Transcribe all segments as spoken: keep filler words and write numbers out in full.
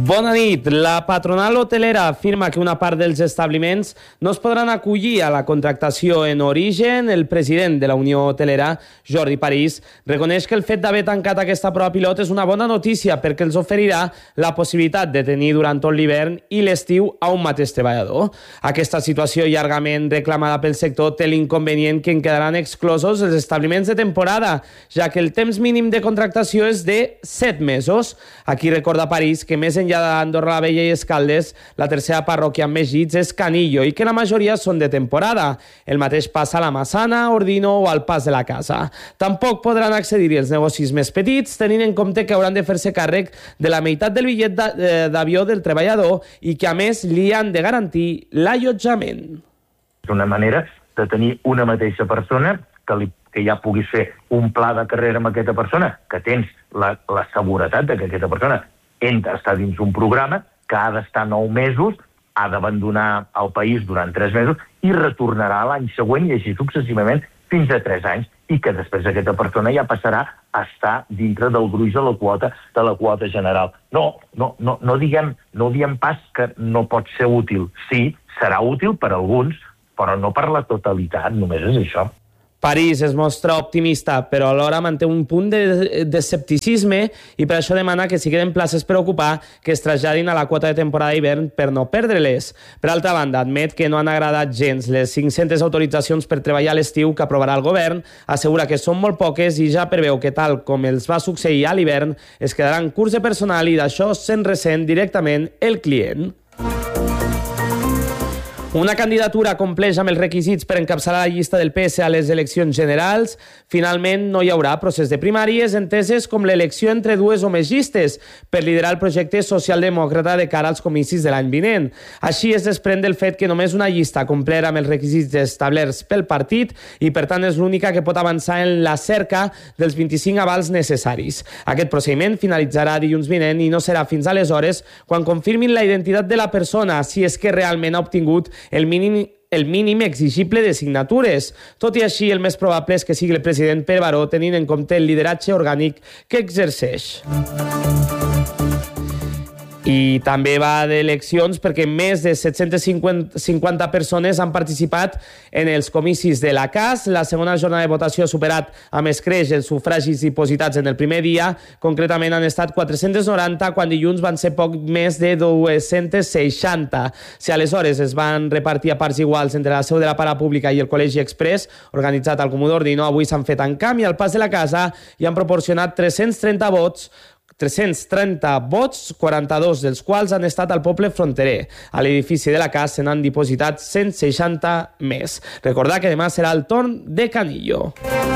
Bona nit. La patronal hotelera afirma que una part dels establiments no es podran acollir a la contractació en origen. El president de la Unió Hotelera, Jordi París, reconeix que el fet d'haver tancat aquesta prova pilot és una bona notícia perquè els oferirà la possibilitat de tenir durant tot l'hivern i l'estiu a un mateix treballador. Aquesta situació llargament reclamada pel sector té l'inconvenient que en quedaran exclosos els establiments de temporada, ja que el temps mínim de contractació és de set mesos. Aquí recorda París que més enllà d'Andorra la Vella i Escaldes, la tercera parròquia amb més llits és Canillo i que la majoria són de temporada. El mateix passa a la Massana, Ordino o al Pas de la Casa. Tampoc podran accedir els negocis més petits, tenint en compte que hauran de fer-se càrrec de la meitat del bitllet d'avió del treballador i que, a més, li han de garantir l'allotjament. És una manera de tenir una mateixa persona que, li, que ja puguis fer un pla de carrera amb aquesta persona, que tens la, la seguretat de que aquesta persona entra, està dins un programa que ha d'estar nou mesos, ha d'abandonar el país durant tres mesos i retornarà l'any següent i així successivament fins a tres anys i que després aquesta persona ja passarà a estar dintre del gruix de la quota de la quota general. No, no, no, no diguem, no diguem pas que no pot ser útil. Sí, serà útil per a alguns, però no per la totalitat, només és això. París es mostra optimista, però alhora manté un punt d'escepticisme i per això demana que si queden places per ocupar, que es traslladin a la quota de temporada d'hivern per no perdre-les. Per altra banda, admet que no han agradat gens les cinc-centes autoritzacions per treballar a l'estiu que aprovarà el govern, assegura que són molt poques i ja preveu que, tal com els va succeir a l'hivern, es quedaran curts de personal i d'això se'n ressent directament el client. Una candidatura compleix amb els requisits per encapçalar la llista del P S a les eleccions generals. Finalment, no hi haurà procés de primàries enteses com l'elecció entre dues o més llistes per liderar el projecte socialdemòcrata de cara als comicis de l'any vinent. Així es desprèn del fet que només una llista completa amb els requisits establerts pel partit i, per tant, és l'única que pot avançar en la cerca dels vint-i-cinc avals necessaris. Aquest procediment finalitzarà dilluns vinent i no serà fins aleshores quan confirmin la identitat de la persona, si és que realment ha obtingut el mínim, el mínim exigible de signatures. Tot i així, el més probable és que sigui el president Pere Baró, tenint en compte el lideratge orgànic que exerceix. I també va d'eleccions perquè més de set-centes cinquanta persones han participat en els comicis de la C A S. La segona jornada de votació ha superat amb escreix els sufragis dipositats en el primer dia. Concretament han estat quatre-cents noranta, quan dilluns van ser poc més de dos-cents seixanta. Si aleshores es van repartir a parts iguals entre la seu de la Parapública i el Col·legi Express, organitzat al Comú d'Ordino, avui s'han fet en canvi al Pas de la Casa i han proporcionat tres-cents trenta vots, tres-cents trenta vots, quaranta-dos dels quals han estat al poble fronterer. A l'edifici de la C A S se n'han dipositat cent seixanta més. Recordar que demà serà el torn de Canillo.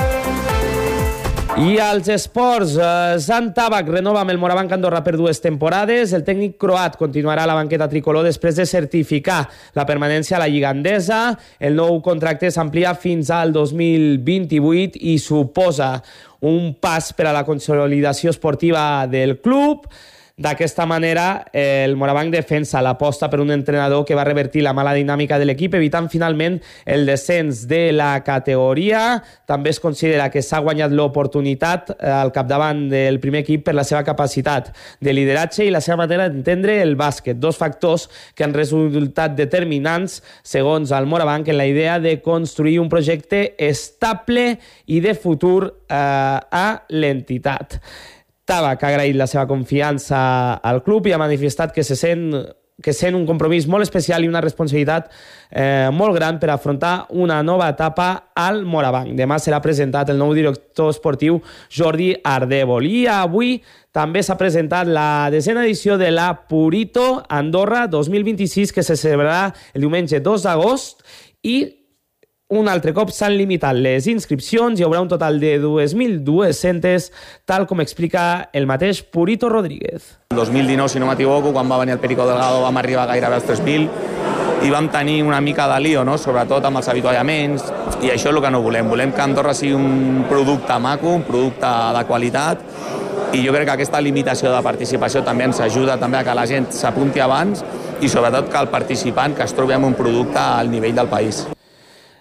I als esports, eh, Sant Tabac renova amb el Morabanc Andorra per dues temporades. El tècnic croat continuarà a la banqueta tricolor després de certificar la permanència a la Lliga Endesa. El nou contracte s'amplia fins al dos mil vint-i-vuit i suposa un pas per a la consolidació esportiva del club. D'aquesta manera, el Morabanc defensa l'aposta per un entrenador que va revertir la mala dinàmica de l'equip, evitant finalment el descens de la categoria. També es considera que s'ha guanyat l'oportunitat al capdavant del primer equip per la seva capacitat de lideratge i la seva manera d'entendre el bàsquet, dos factors que han resultat determinants, segons el Morabanc, en la idea de construir un projecte estable i de futur eh, a l'entitat. Tabac ha agraït la seva confiança al club i ha manifestat que se sent, que sent un compromís molt especial i una responsabilitat eh, molt gran per afrontar una nova etapa al Morabanc. Demà serà presentat el nou director esportiu Jordi Ardèvol. I avui també s'ha presentat la desena edició de la Purito Andorra dos mil vint-i-sis, que se celebrarà el diumenge dos d'agost i un altre cop s'han limitat les inscripcions. Hi haurà un total de dos mil dues-centes, tal com explica el mateix Purito Rodríguez. El dos mil dinou, si no m'equivoco, quan va venir el Perico Delgado, vam arribar gairebé als tres mil i vam tenir una mica de lío, no? Sobretot amb els avituallaments, i això és el que no volem. Volem que Andorra sigui un producte maco, un producte de qualitat, i jo crec que aquesta limitació de participació també ens ajuda també a que la gent s'apunti abans i sobretot que el participant que es trobi amb un producte al nivell del país.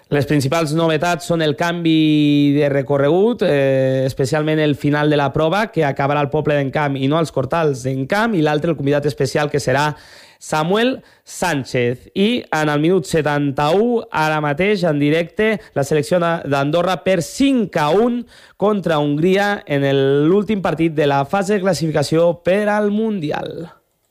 Les principals novetats són el canvi de recorregut, eh, especialment el final de la prova, que acabarà al poble d'Encamp i no als Cortals d'Encamp, i l'altre, el convidat especial, que serà Samuel Sánchez. I en el minut setanta-u, ara mateix, en directe, la selecció d'Andorra per cinc a un contra Hongria en l'últim partit de la fase de classificació per al Mundial.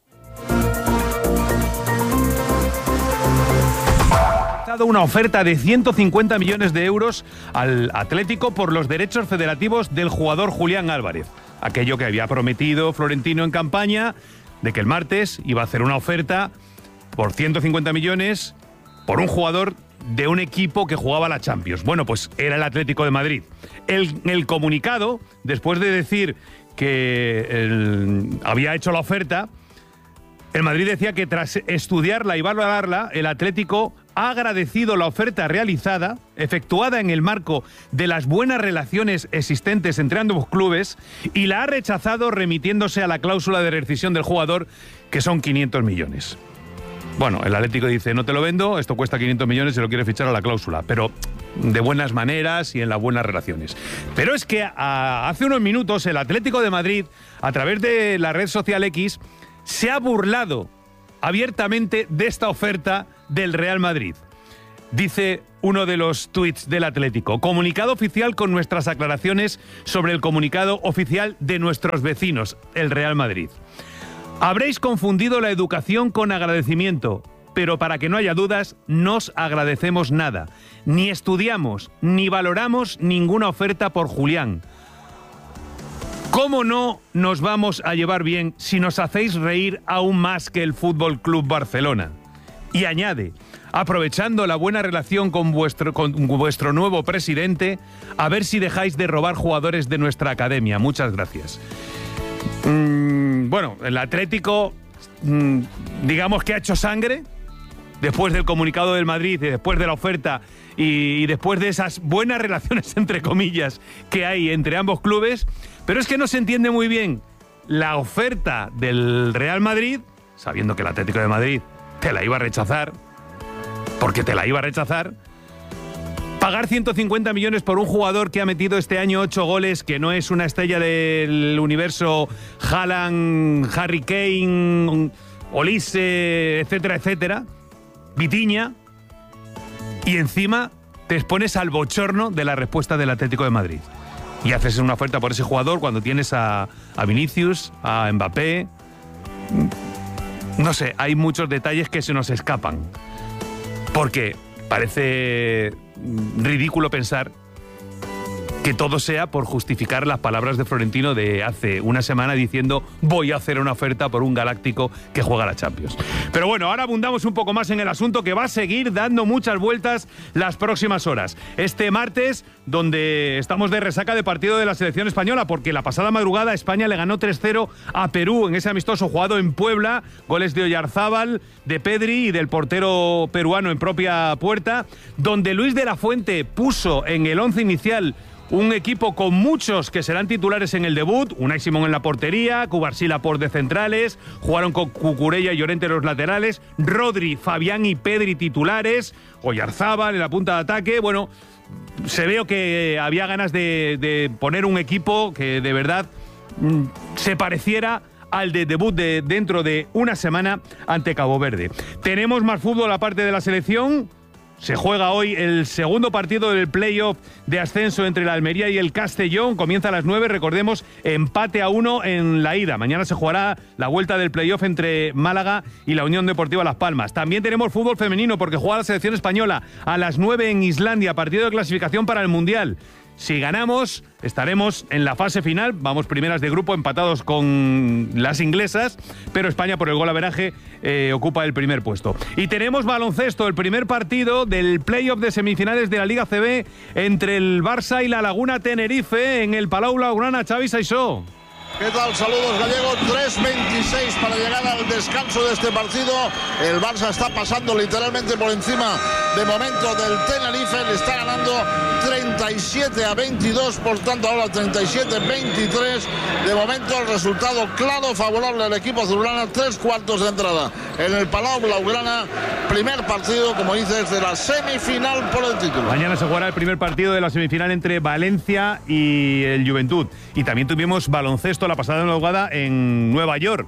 Una oferta de ciento cincuenta millones de euros al Atlético por los derechos federativos del jugador Julián Álvarez. Aquello que había prometido Florentino en campaña, de que el martes iba a hacer una oferta por ciento cincuenta millones por un jugador de un equipo que jugaba la Champions. Bueno, pues era el Atlético de Madrid. El, el comunicado, después de decir que el, había hecho la oferta, el Madrid decía que tras estudiarla y valorarla, el Atlético ha agradecido la oferta realizada, efectuada en el marco de las buenas relaciones existentes entre ambos clubes, y la ha rechazado remitiéndose a la cláusula de rescisión del jugador, que son quinientos millones. Bueno, el Atlético dice, no te lo vendo, esto cuesta quinientos millones y lo quiere fichar a la cláusula, pero de buenas maneras y en las buenas relaciones. Pero es que a, hace unos minutos el Atlético de Madrid, a través de la red social X, se ha burlado abiertamente de esta oferta del Real Madrid. Dice uno de los tuits del Atlético: comunicado oficial con nuestras aclaraciones sobre el comunicado oficial de nuestros vecinos, el Real Madrid. Habréis confundido la educación con agradecimiento, pero para que no haya dudas, no os agradecemos nada. Ni estudiamos, ni valoramos ninguna oferta por Julián. ¿Cómo no nos vamos a llevar bien si nos hacéis reír aún más que el F C Barcelona? Y añade, aprovechando la buena relación con vuestro, con vuestro nuevo presidente, a ver si dejáis de robar jugadores de nuestra academia. Muchas gracias. Mm, bueno, el Atlético, mm, digamos que ha hecho sangre después del comunicado del Madrid, y después de la oferta y, y después de esas buenas relaciones, entre comillas, que hay entre ambos clubes. Pero es que no se entiende muy bien la oferta del Real Madrid, sabiendo que el Atlético de Madrid te la iba a rechazar, porque te la iba a rechazar, pagar ciento cincuenta millones por un jugador que ha metido este año ocho goles, que no es una estrella del universo Haaland, Harry Kane, Olise, etcétera, etcétera, Vitinha, y encima te expones al bochorno de la respuesta del Atlético de Madrid. Y haces una oferta por ese jugador cuando tienes a, a Vinicius, a Mbappé. No sé, hay muchos detalles que se nos escapan. Porque parece ridículo pensar que todo sea por justificar las palabras de Florentino de hace una semana diciendo voy a hacer una oferta por un galáctico que juega la Champions. Pero bueno, ahora abundamos un poco más en el asunto, que va a seguir dando muchas vueltas las próximas horas. Este martes, donde estamos de resaca de partido de la selección española, porque la pasada madrugada España le ganó tres cero a Perú en ese amistoso jugado en Puebla, goles de Oyarzábal, de Pedri y del portero peruano en propia puerta, donde Luis de la Fuente puso en el once inicial un equipo con muchos que serán titulares en el debut. Unai Simón en la portería, Cubarsí por de centrales, jugaron con Cucurella y Llorente en los laterales, Rodri, Fabián y Pedri titulares, Oyarzábal en la punta de ataque. Bueno, se ve que había ganas de, de poner un equipo que de verdad mmm, se pareciera al de debut de dentro de una semana ante Cabo Verde. Tenemos más fútbol aparte de la selección. Se juega hoy el segundo partido del playoff de ascenso entre la Almería y el Castellón. Comienza a las nueve, recordemos, empate a uno en la ida. Mañana se jugará la vuelta del playoff entre Málaga y la Unión Deportiva Las Palmas. También tenemos fútbol femenino porque juega la selección española a las nueve en Islandia, partido de clasificación para el Mundial. Si ganamos, estaremos en la fase final. Vamos primeras de grupo, empatados con las inglesas, pero España, por el golaveraje, eh, ocupa el primer puesto. Y tenemos baloncesto, el primer partido del playoff de semifinales de la Liga C B entre el Barça y la Laguna Tenerife en el Palau Blaugrana. Xavi Saissó. ¿Qué tal? Saludos, Gallego. tres veintiséis para llegar al descanso de este partido. El Barça está pasando literalmente por encima de momento del Tenerife. Le está ganando treinta y siete a veintidós, por tanto ahora treinta y siete veintitrés. De momento el resultado claro, favorable al equipo azulgrana. Tres cuartos de entrada en el Palau Blaugrana. Primer partido, como dices, de la semifinal por el título. Mañana se jugará el primer partido de la semifinal entre Valencia y el Juventud. Y también tuvimos baloncesto la pasada madrugada en Nueva York.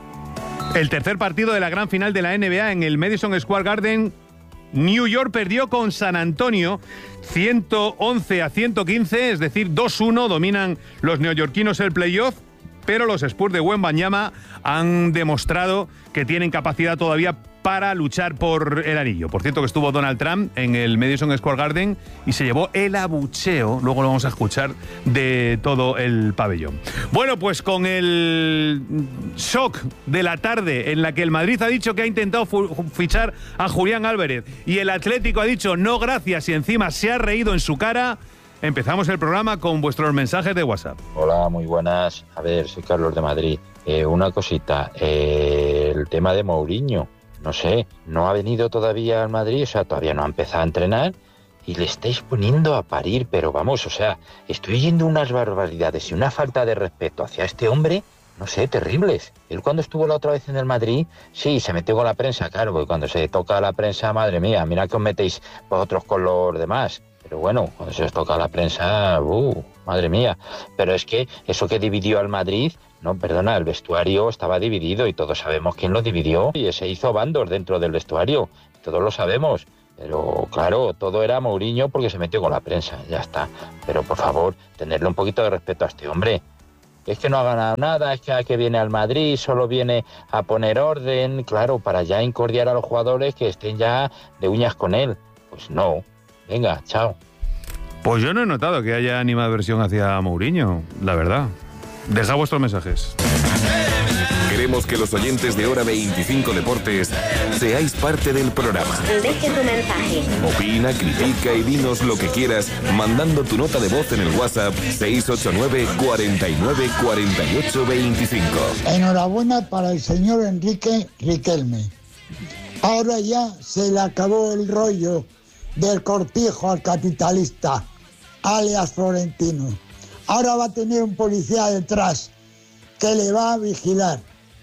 El tercer partido de la gran final de la N B A en el Madison Square Garden. New York perdió con San Antonio ciento once a ciento quince, es decir, dos uno. Dominan los neoyorquinos el playoff, pero los Spurs de Wembanyama han demostrado que tienen capacidad todavía para luchar por el anillo. Por cierto, que estuvo Donald Trump en el Madison Square Garden y se llevó el abucheo, luego lo vamos a escuchar, de todo el pabellón. Bueno, pues con el shock de la tarde en la que el Madrid ha dicho que ha intentado fichar a Julián Álvarez y el Atlético ha dicho no gracias y encima se ha reído en su cara, empezamos el programa con vuestros mensajes de WhatsApp. Hola, muy buenas. A ver, soy Carlos de Madrid. Eh, una cosita, eh, el tema de Mourinho. No sé, no ha venido todavía al Madrid, o sea, todavía no ha empezado a entrenar y le estáis poniendo a parir, pero vamos, o sea, estoy oyendo unas barbaridades y una falta de respeto hacia este hombre, no sé, terribles. Él cuando estuvo la otra vez en el Madrid, sí, se metió con la prensa, claro, porque cuando se toca la prensa, madre mía, mira que os metéis vosotros con los demás. Pero bueno, cuando se os toca la prensa, uh, madre mía. Pero es que eso que dividió al Madrid, no, perdona, el vestuario estaba dividido y todos sabemos quién lo dividió y se hizo bandos dentro del vestuario, todos lo sabemos. Pero claro, todo era Mourinho porque se metió con la prensa, ya está. Pero por favor, tenerle un poquito de respeto a este hombre. Es que no ha ganado nada, es que a que viene al Madrid, solo viene a poner orden, claro, para ya incordiar a los jugadores que estén ya de uñas con él. Pues no. Venga, chao. Pues yo no he notado que haya animadversión hacia Mourinho, la verdad. Deja vuestros mensajes. Queremos que los oyentes de Hora veinticinco Deportes seáis parte del programa. Deje tu mensaje. Opina, critica y dinos lo que quieras mandando tu nota de voz en el WhatsApp seis ocho nueve, cuarenta y nueve, cuarenta y ocho, veinticinco. Enhorabuena para el señor Enrique Riquelme. Ahora ya se le acabó el rollo del cortijo al capitalista, alias Florentino. Ahora va a tener un policía detrás que le va a vigilar.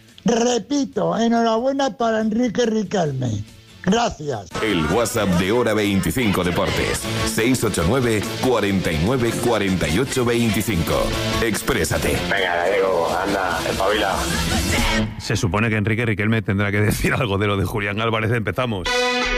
Repito, enhorabuena para Enrique Riquelme. Gracias. El WhatsApp de Hora veinticinco Deportes. seis ocho nueve, cuarenta y nueve, cuarenta y ocho, veinticinco. Exprésate. Venga, Gallego, anda, espabila. Se supone que Enrique Riquelme tendrá que decir algo de lo de Julián Álvarez. Empezamos.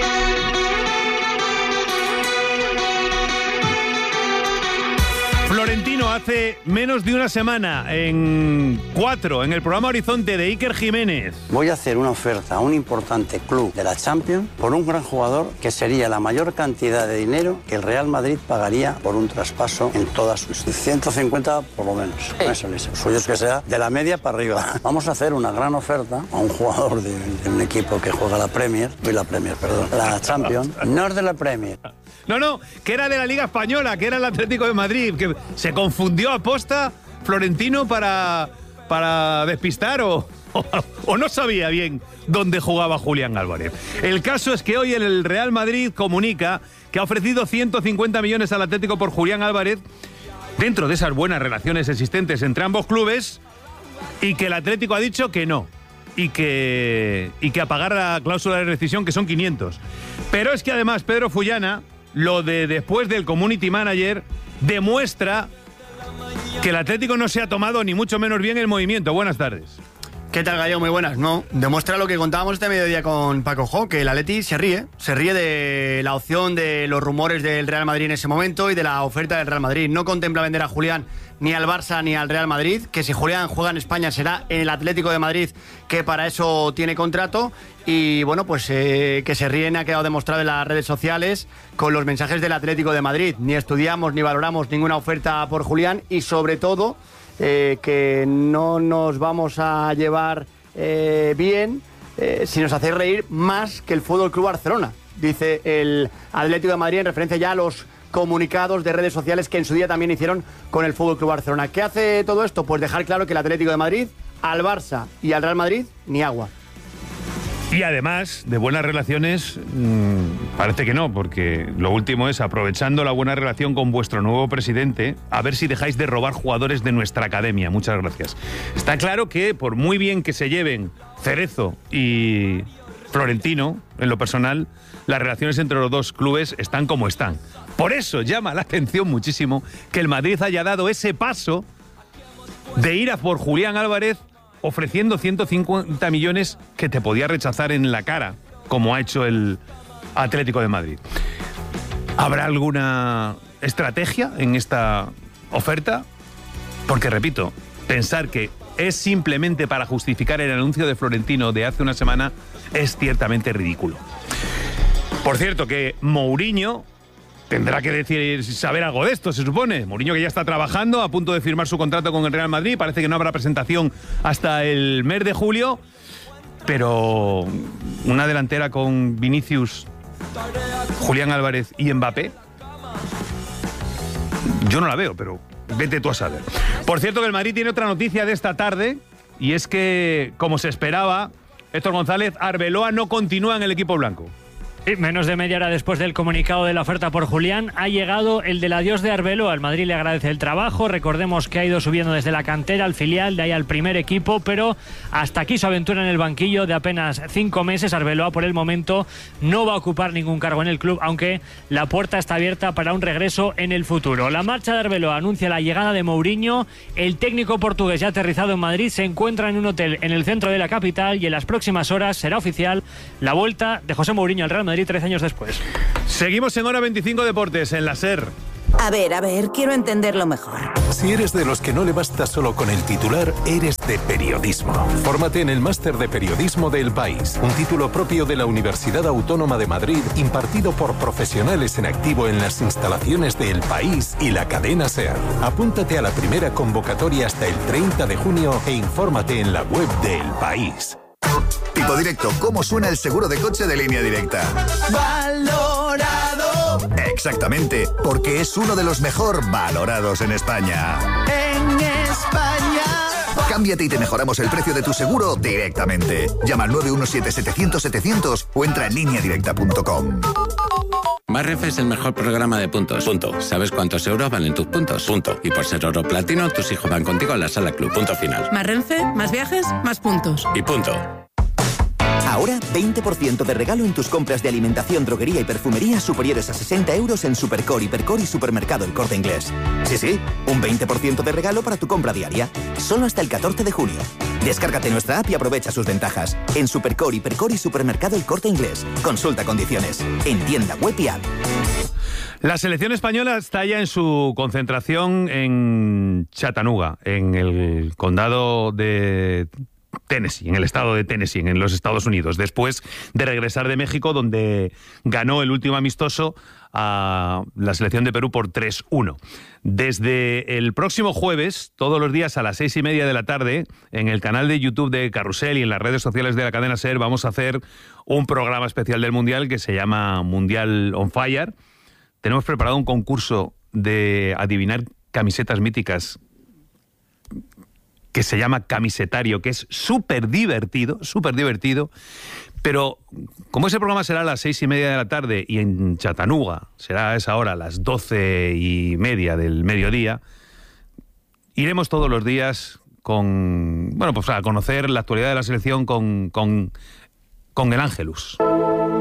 Florentino hace menos de una semana, en cuatro, en el programa Horizonte de Iker Jiménez. Voy a hacer una oferta a un importante club de la Champions por un gran jugador que sería la mayor cantidad de dinero que el Real Madrid pagaría por un traspaso en toda su historia. ciento cincuenta por lo menos. Con eso les suyo es que sea de la media para arriba. Vamos a hacer una gran oferta a un jugador de, de un equipo que juega la Premier, y la Premier, perdón, la Champions, no es de la Premier. No, no, que era de la Liga Española, que era el Atlético de Madrid, que se confundió a posta Florentino para, para despistar o, o, o no sabía bien dónde jugaba Julián Álvarez. El caso es que hoy el Real Madrid comunica que ha ofrecido ciento cincuenta millones al Atlético por Julián Álvarez dentro de esas buenas relaciones existentes entre ambos clubes y que el Atlético ha dicho que no. Y que, y que a pagar la cláusula de rescisión, que son quinientos. Pero es que además Pedro Fullana, lo de después del community manager, demuestra que el Atlético no se ha tomado ni mucho menos bien el movimiento. Buenas tardes. ¿Qué tal, Gallego? Muy buenas. No, demuestra lo que contábamos este mediodía con Paco Jo, que el Atleti se ríe, se ríe de la opción de los rumores del Real Madrid en ese momento y de la oferta del Real Madrid. No contempla vender a Julián ni al Barça ni al Real Madrid, que si Julián juega en España será en el Atlético de Madrid, que para eso tiene contrato. Y bueno, pues eh, que se ríen ha quedado demostrado en las redes sociales con los mensajes del Atlético de Madrid. Ni estudiamos ni valoramos ninguna oferta por Julián y sobre todo eh, que no nos vamos a llevar eh, bien eh, si nos hacéis reír más que el Fútbol Club Barcelona, dice el Atlético de Madrid en referencia ya a los comunicados de redes sociales que en su día también hicieron con el F C Barcelona. ¿Qué hace todo esto? Pues dejar claro que el Atlético de Madrid, al Barça y al Real Madrid, ni agua. Y además, de buenas relaciones, mmm, parece que no, porque lo último es, aprovechando la buena relación con vuestro nuevo presidente, a ver si dejáis de robar jugadores de nuestra academia. Muchas gracias. Está claro que, por muy bien que se lleven Cerezo y Florentino, en lo personal, las relaciones entre los dos clubes están como están. Por eso llama la atención muchísimo que el Madrid haya dado ese paso de ir a por Julián Álvarez, ofreciendo ciento cincuenta millones que te podía rechazar en la cara, como ha hecho el Atlético de Madrid. ¿Habrá alguna estrategia en esta oferta? Porque, repito, pensar que es simplemente para justificar el anuncio de Florentino de hace una semana es ciertamente ridículo. Por cierto, que Mourinho tendrá que decir, saber algo de esto, se supone. Mourinho, que ya está trabajando, a punto de firmar su contrato con el Real Madrid. Parece que no habrá presentación hasta el mes de julio. Pero una delantera con Vinicius, Julián Álvarez y Mbappé, yo no la veo, pero vete tú a saber. Por cierto, que el Madrid tiene otra noticia de esta tarde, y es que, como se esperaba, Héctor González, Arbeloa no continúa en el equipo blanco. Sí, menos de media hora después del comunicado de la oferta por Julián, ha llegado el del adiós de Arbeloa. El Madrid le agradece el trabajo. Recordemos que ha ido subiendo desde la cantera al filial, de ahí al primer equipo, pero hasta aquí su aventura en el banquillo de apenas cinco meses. Arbeloa, por el momento, no va a ocupar ningún cargo en el club, aunque la puerta está abierta para un regreso en el futuro. La marcha de Arbeloa anuncia la llegada de Mourinho. El técnico portugués, ya aterrizado en Madrid, se encuentra en un hotel en el centro de la capital, y en las próximas horas será oficial la vuelta de José Mourinho al Real Madrid trece años después. Seguimos en Hora veinticinco Deportes, en la SER. A ver, a ver, quiero entenderlo mejor. Si eres de los que no le basta solo con el titular, eres de periodismo. Fórmate en el Máster de Periodismo de El País, un título propio de la Universidad Autónoma de Madrid, impartido por profesionales en activo en las instalaciones de El País y la cadena SER. Apúntate a la primera convocatoria hasta el treinta de junio e infórmate en la web de El País. Tipo Directo, ¿cómo suena el seguro de coche de Línea Directa? ¡Valorado! Exactamente, porque es uno de los mejor valorados en España. En España. Cámbiate y te mejoramos el precio de tu seguro directamente. Llama al nueve uno siete, setecientos, setecientos o entra en línea directa punto com. Más Renfe es el mejor programa de puntos. Punto. ¿Sabes cuántos euros valen tus puntos? Punto. Y por ser oro platino, tus hijos van contigo a la sala club. Punto final. Más Renfe, más viajes, más puntos. Y punto. Ahora, veinte por ciento de regalo en tus compras de alimentación, droguería y perfumería superiores a sesenta euros en Supercore, Hipercore y Supermercado El Corte Inglés. Sí, sí, un veinte por ciento de regalo para tu compra diaria. Solo hasta el catorce de junio. Descárgate nuestra app y aprovecha sus ventajas. En Supercore, Hipercore y Supermercado El Corte Inglés. Consulta condiciones. En tienda web y app. La selección española está ya en su concentración en Chattanooga, en el condado de Tennessee, en el estado de Tennessee, en los Estados Unidos, después de regresar de México, donde ganó el último amistoso a la selección de Perú por tres uno. Desde el próximo jueves, todos los días a las seis y media de la tarde, en el canal de YouTube de Carrusel y en las redes sociales de la cadena SER, vamos a hacer un programa especial del Mundial que se llama Mundial on Fire. Tenemos preparado un concurso de adivinar camisetas míticas que se llama Camisetario, que es súper divertido, súper divertido, pero como ese programa será a las seis y media de la tarde y en Chattanooga será a esa hora, a las doce y media del mediodía, iremos todos los días con, bueno, pues a conocer la actualidad de la selección con, con, con el Ángelus.